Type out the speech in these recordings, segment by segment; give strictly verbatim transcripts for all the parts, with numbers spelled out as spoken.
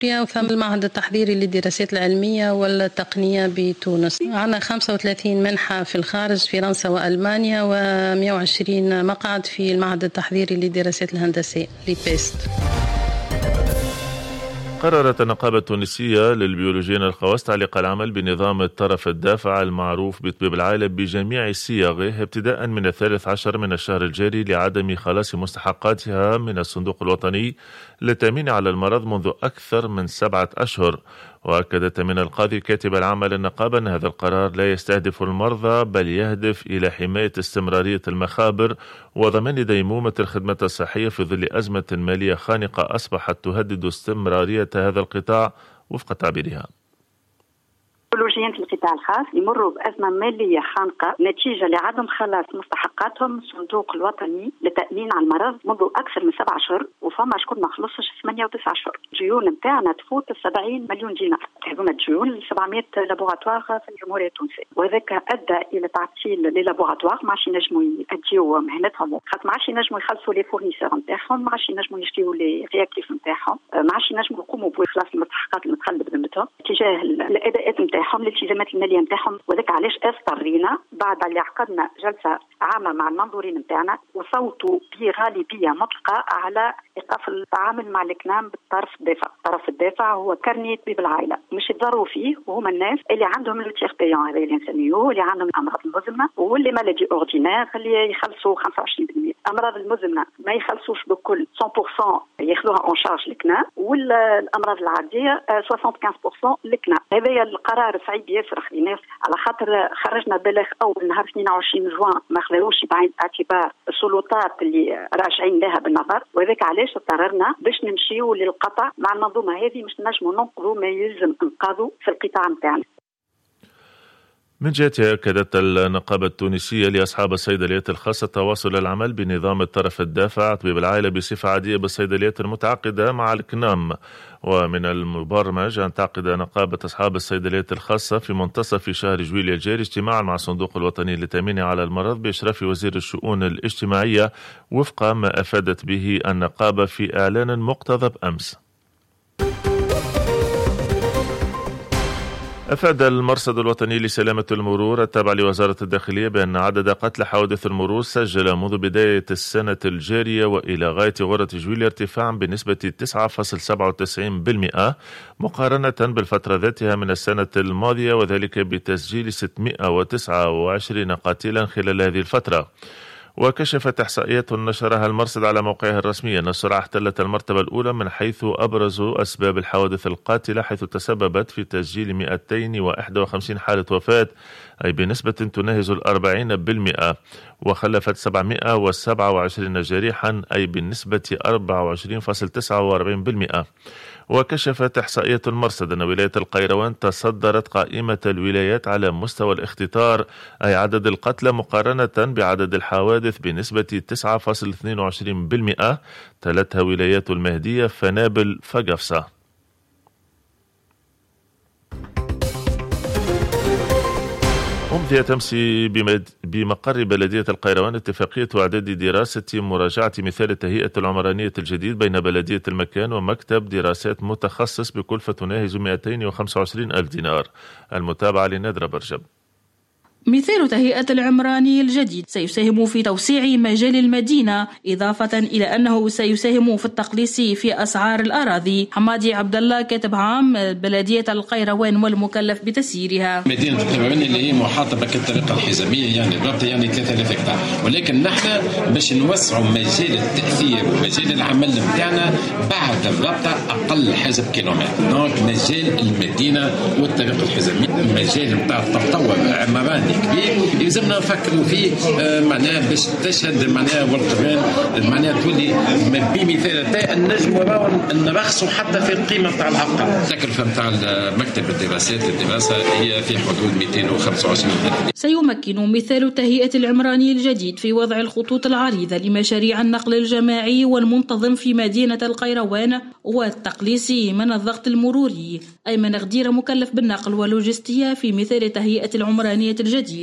وثم المعهد التحضيري للدراسات العلمية والتقنية بتونس. عندنا خمسة وثلاثين منحة في الخارج، فرنسا وألمانيا، ومئة وعشرين مقعد في المعهد التحضيري للدراسات الهندسية لبيست. قررت النقابة التونسية للبيولوجيين الخواص تعليق العمل بنظام الطرف الدافع المعروف بطبيب العائلة بجميع صياغه ابتداء من الثالث عشر من الشهر الجاري لعدم خلاص مستحقاتها من الصندوق الوطني للتأمين على المرض منذ أكثر من سبعة أشهر. وأكدت من القاضي كاتب العام للنقابة أن هذا القرار لا يستهدف المرضى بل يهدف إلى حماية استمرارية المخابر وضمان ديمومة الخدمة الصحية في ظل أزمة مالية خانقة أصبحت تهدد استمرارية هذا القطاع وفق تعبيرها. البيولوجيين في القطاع الخاص يمروا بأزمة مالية خانقة نتيجة لعدم خلاص مستحقاتهم من الصندوق الوطني للتأمين على المرض منذ أكثر من سبع أشهر، وفما شكون ما خلصش ثمانية وتسعة أشهر. الديون نتاعنا تفوت السبعين مليون دينار، هذوما الديون ل سبعمائة لابوغاتوار في الجمهورية التونسية، وذاك أدى إلى تعطيل لي لابوغاتوار ما عادش ينجموا يأديوا مهنتهم، خاطر ما عادش ينجموا يخلصوا لي فورنيسور نتاعهم، ما عادش ينجموا يشتروا لي رياكتيف نتاعهم، ما عادش ينجموا يقوموا بإخلاص المستحقات المتخلفة بذمتهم تجاه الأداءات نتاعهم، الالتزامات الماليه نتاعهم. وذاك علاش اضطرينا بعد اللي عقدنا جلسه عامه مع المنظورين نتاعنا وصوتوا بغالبيه مطلقه على ايقاف التعامل مع الكلام بالطرف الدافع. الطرف الدافع هو كرني طبيب العائله، مش يتضروا فيه، وهما الناس اللي عندهم لو تيغ بيون هذا اللي نسميوه، اللي عندهم الامراض المزمنه واللي مالادي اوردينير اللي يخلصوا خمسة وعشرين بالمئة. الامراض المزمنه ما يخلصوش بكل مية بالمئة ياخذوها اون شارج الكنا، والامراض العاديه خمسة وخمسين بالمئة الكنا. هذا القرار صعيب ياسر خلينا على خاطر خرجنا بلاغ اول نهار اثنين وعشرين جوان ما خذوش بعين الاعتبار السلطات اللي راجعين لها بالنظر، وذاك علاش اضطررنا باش نمشيو للقطع مع المنظومه هذه، مش نجموا ننقذوا ما يلزم انقاذه في القطاع نتاعنا. من جهتها أكدت النقابة التونسية لأصحاب الصيدليات الخاصة تواصل العمل بنظام الطرف الدافع طبيب العائلة بصفة عادية بالصيدليات المتعاقدة مع الكنام. ومن المبرمج أن تعقد نقابة أصحاب الصيدليات الخاصة في منتصف شهر جويلية الجاري اجتماعا مع الصندوق الوطني للتأمين على المرض بإشراف وزير الشؤون الاجتماعية وفق ما أفادت به النقابة في إعلان مقتضب أمس. أفاد المرصد الوطني لسلامة المرور التابع لوزارة الداخلية بأن عدد قتلى حوادث المرور سجل منذ بداية السنة الجارية وإلى غاية غرة جويلية ارتفاعا بنسبة تسعة فاصلة سبعة وتسعين بالمئة مقارنة بالفترة ذاتها من السنة الماضية، وذلك بتسجيل ستمائة وتسعة وعشرين قاتلا خلال هذه الفترة. وكشفت إحصائيات نشرها المرصد على موقعه الرسمي أن السرعة احتلت المرتبة الأولى من حيث أبرز أسباب الحوادث القاتلة، حيث تسببت في تسجيل مئتين وواحد وخمسين حالة وفاة أي بنسبة تناهز الأربعين بالمئة، وخلفت سبعمائة وسبعة وعشرين جريحا أي بنسبة أربعة وعشرين فاصلة تسعة وأربعين بالمئة. وكشفت إحصائية المرصد أن ولاية القيروان تصدرت قائمة الولايات على مستوى الاختطار أي عدد القتلى مقارنة بعدد الحوادث بنسبة تسعة فاصلة اثنين وعشرين بالمئة، تلتها ولايات المهدية فنابل فقفصة. أمضيت أمس بمقر بلدية القيروان اتفاقية إعداد دراسة مراجعة مثال التهيئة العمرانية الجديد بين بلدية المكان ومكتب دراسات متخصص بكلفة تناهز مئتين وخمسة وعشرين ألف دينار. المتابعة لنادرة برجب. مثال تهيئة العمراني الجديد سيساهم في توسيع مجال المدينة، إضافة إلى أنه سيساهم في التقليص في أسعار الأراضي. حمادي عبد الله كاتب عام بلدية القيروان والمكلف بتسييرها. مدينة القيروان اللي هي محاطة بالطريقة الحزامية يعني الربط يعني ثلاثة آلاف هكتار، ولكن نحن باش نوسعوا مجال التأثير ومجال العمل نتاعنا بعد الربطة أقل حسب كيلومتر. دونك مجال المدينة والطريقة الحزامية مجال نتاع التطور العمراني كبير يلزمنا نفكروا فيه معناها باش تشهد معناها والقران معناها تولي بمثال تاع النجم نرخصوا حتى في القيمه تاع العقار. التكلفه نتاع مكتب الدراسات الدراسه هي في حدود مئتين وخمسة وعشرين ألف. سيمكن مثال تهيئة العمراني الجديد في وضع الخطوط العريضة لمشاريع النقل الجماعي والمنتظم في مدينة القيروان والتقليص من الضغط المروري. أيمن غدير مكلف بالنقل واللوجستية في مثال تهيئة العمرانية الجديد.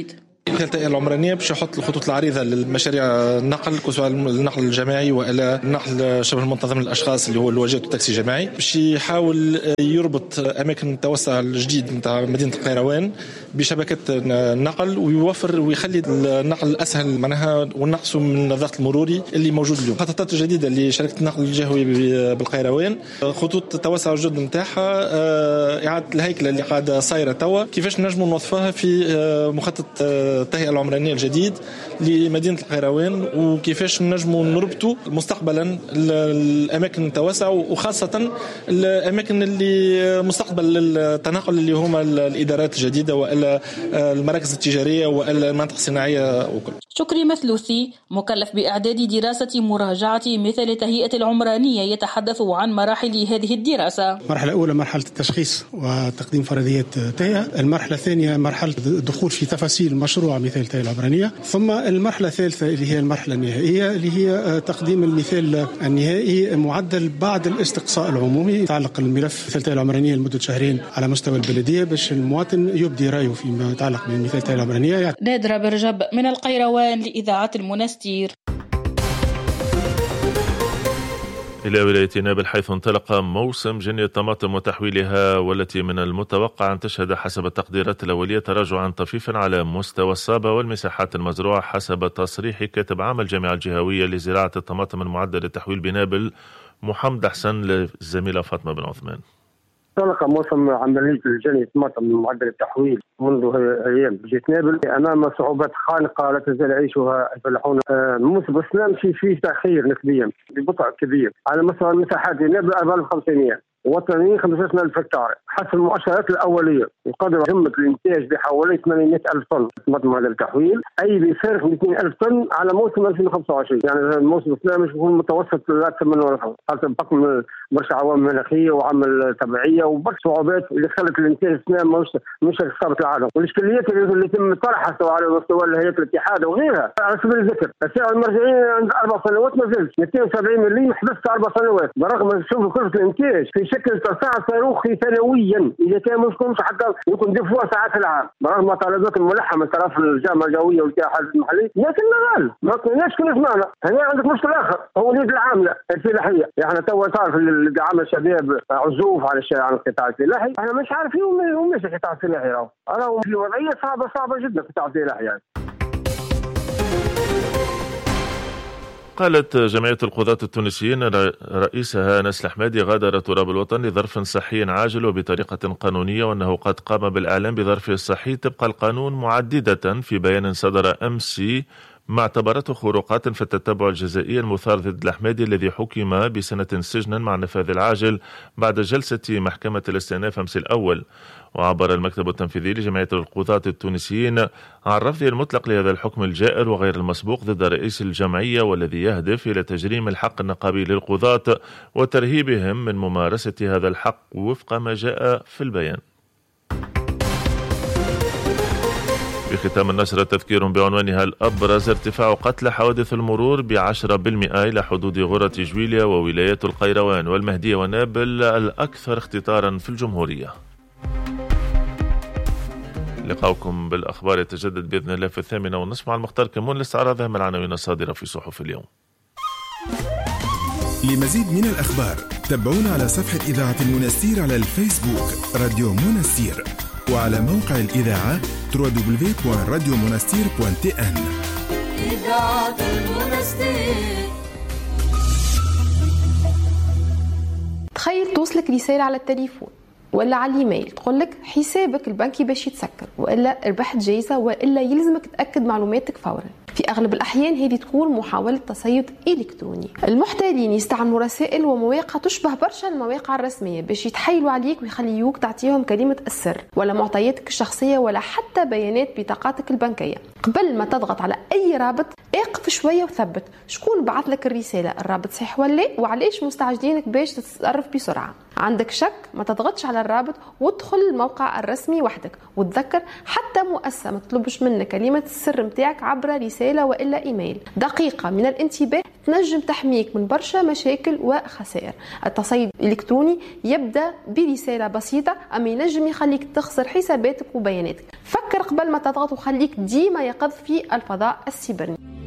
التهيئة العمرانية باش يحط الخطوط العريضة للمشاريع النقل، سواء النقل الجماعي وإلا النقل شبه المنتظم للأشخاص اللي هو الواجهات والتاكسي الجماعي، باش يحاول يربط أماكن التوسع الجديد نتاع مدينة القيروان بشبكة النقل ويوفر ويخلي النقل أسهل معناها ونقصوا من الضغط المروري اللي موجود اليوم. الخططات الجديدة لشركة النقل الجهوي بالقيروان، خطوط التوسع الجدد نتاعها، إعادة الهيكلة اللي قاعدة صايرة توا، كيفاش نجموا نوظفوها في مخطط التهيئة العمرانية الجديد لمدينة القيروان، وكيفاش نجموا نربطوا مستقبلا الأماكن التوسع وخاصة الأماكن اللي مستقبل التنقل اللي هما الإدارات الجديدة وإلا المراكز التجارية وإلا المناطق الصناعية وكل. شكري مثلوثي مكلف بإعداد دراسة مراجعة مثل تهيئة العمرانية يتحدث عن مراحل هذه الدراسة. مرحلة أولى مرحلة التشخيص وتقديم فرضية تهيئة، المرحلة الثانية مرحلة الدخول في تفاصيل مشروع مثال التهيئة العمرانية، ثم المرحلة الثالثة اللي هي المرحلة النهائية اللي هي تقديم المثال النهائي معدل بعد الاستقصاء العمومي يتعلق الملف مثال التهيئة العمرانية لمدة شهرين على مستوى البلدية باش المواطن يبدي رأيه فيما يتعلق بالمثال التهيئة العمرانية. نادرة برجب من القيروان لإذاعة المنستير. إلى ولاية نابل حيث انطلق موسم جني الطماطم وتحويلها، والتي من المتوقع أن تشهد حسب التقديرات الأولية تراجعا طفيفا على مستوى الصابة والمساحات المزروعة حسب تصريح كاتب عام الجامعة الجهوية لزراعة الطماطم المعدل للتحويل بنابل محمد حسن للزميلة فاطمة بن عثمان. انطلق موسم عملية الجني الطماطم من معدل التحويل منذ أيام بجية نابل أمام صعوبات خانقة لا تزال يعيشها الفلاحون. الموسم السنة مشي فيه تأخير نسبيا ببطء كبير على مستوى المساحات. نابل أربعة آلاف وخمسمائة وطنيين خمسة عشر ألف هكتار حسب المؤشرات الأولية، وقدر جمة الإنتاج بحوالي ثمانمائة ألف طن طماطم هذا التحويل، أي بفارق مئتين ألف طن على موسم ألفين وخمسة وعشرين. يعني الموسم الثاني مش يكون متوسط لا ثمن ولا خمس، حسب بحكم برشا عوامل مناخية وعمل تبعية وبرشا صعوبات اللي خلت الإنتاج السنة مش مش ثابت العالم. والإشكاليات اللي تم طرحها سواء على مستوى هيئة الاتحاد وغيرها. على سبيل الذكر السعر المرجعي عند أربع سنوات ما زالش مئتين وسبعين مليم حدثت أربع سنوات، برغم شوف كلفة الإنتاج في شكل تصاع صاروخي سنويا اذا كان مش كنش حتى يكون دفوع ساعات العام، برغم مطالبات الملحه من طرف الجامعه الجويه والاتحاد المحلي، لكن لا ما كناش كنا سمعنا. هنا عندك مشكل اخر هو اليد العامله الفلاحيه، يعني تو صار في عمل الشباب عزوف على عن القطاع الفلاحي، احنا مش عارفين وين ماشي القطاع الفلاحي. راهو راهو في وضعيه صعبه صعبه جدا القطاع الفلاحي. يعني قالت جمعية القضاة التونسيين رئيسها أنس الحمادي غادر تراب الوطن لظرف صحي عاجل وبطريقة قانونية، وأنه قد قام بالإعلان بظرفه الصحي طبق القانون، معددة في بيان صدر أمس ما اعتبرته خروقات في التتبع الجزائي المثار ضد الحمادي الذي حكم بسنة سجنا مع النفاذ العاجل بعد جلسة محكمة الاستئناف أمس الأول. وعبر المكتب التنفيذي لجمعية القضاة التونسيين عن رفضه المطلق لهذا الحكم الجائر وغير المسبوق ضد رئيس الجمعية، والذي يهدف إلى تجريم الحق النقابي للقضاة وترهيبهم من ممارسة هذا الحق وفق ما جاء في البيان. بختام النشرة تذكير بعنوانها الأبرز: ارتفاع قتلى حوادث المرور بعشرة بالمئة إلى حدود غرة جويليا وولايات القيروان والمهدية ونابل الأكثر اختطارا في الجمهورية. لقاؤكم بالأخبار يتجدد بإذن الله في الثامنة والنصف مع المختار كمون لاستعراض أهم العناوين الصادرة في صحف اليوم. لمزيد من الأخبار تابعونا على صفحة إذاعة المنستير على الفيسبوك راديو منستير، وعلى موقع الإذاعة دبليو دبليو دبليو دوت راديو منستير دوت تي إن. إذاعة المنستير. تخيل توصلك رسالة على التليفون ولا على الايميل تقول لك حسابك البنكي باش يتسكر، والا ربحت جايزه، والا يلزمك تاكد معلوماتك فورا. في اغلب الاحيان هذه تكون محاوله تصيد الكتروني. المحتالين يستعملوا رسائل ومواقع تشبه برشا المواقع الرسميه باش يتحايلوا عليك ويخليوك تعطيهم كلمه السر ولا معطياتك الشخصيه ولا حتى بيانات بطاقاتك البنكيه. قبل ما تضغط على اي رابط اقف شويه وثبت شكون بعث لك الرساله، الرابط صحيح ولا لا، وعلاش مستعجلينك باش تتصرف بسرعه. عندك شك ما تضغطش على الرابط وادخل الموقع الرسمي وحدك، وتذكر حتى مؤسسه ما تطلبش منك كلمه السر متاعك عبر رساله والا ايميل. دقيقه من الانتباه تنجم تحميك من برشا مشاكل وخسائر. التصيد الالكتروني يبدا برساله بسيطه اما ينجم يخليك تخسر حساباتك وبياناتك. فك فكر قبل ما تضغط وخليك ديما يقظ في الفضاء السيبرني.